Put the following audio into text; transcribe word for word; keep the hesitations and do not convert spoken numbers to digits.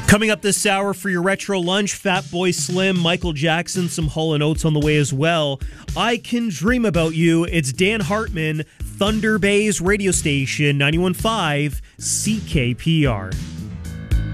Coming up this hour for your retro lunch, Fatboy Slim, Michael Jackson, some Hall and Oates on the way as well. I Can Dream About You. It's Dan Hartman, Thunder Bay's radio station, ninety-one point five C K P R.